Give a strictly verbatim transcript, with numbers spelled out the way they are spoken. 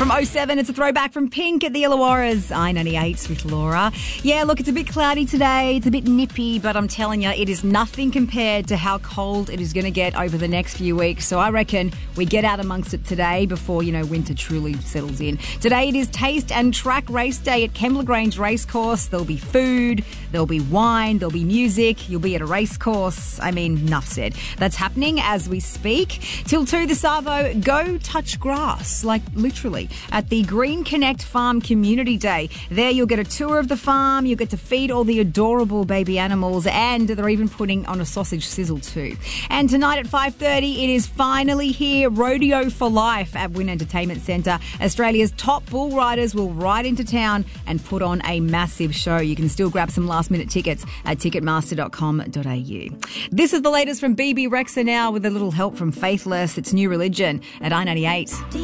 From oh seven, it's a throwback from Pink at the Illawarras. I ninety-eight with Laura. Yeah, look, it's a bit cloudy today. It's a bit nippy, but I'm telling you, it is nothing compared to how cold it is going to get over the next few weeks. So I reckon we get out amongst it today before, you know, winter truly settles in. Today it is Taste and Track Race Day at Kembla Grange Racecourse. There'll be food, there'll be wine, there'll be music. You'll be at a racecourse. I mean, enough said. That's happening as we speak. Till two this Arvo, go touch grass, like literally, at the Green Connect Farm Community Day. There you'll get a tour of the farm, you'll get to feed all the adorable baby animals, and they're even putting on a sausage sizzle too. And tonight at five thirty, it is finally here, Rodeo for Life at Wynn Entertainment Centre. Australia's top bull riders will ride into town and put on a massive show. You can still grab some last minute tickets at ticketmaster dot com dot a u. This is the latest from B B Rexa now with a little help from Faithless. It's New Religion at I ninety-eight.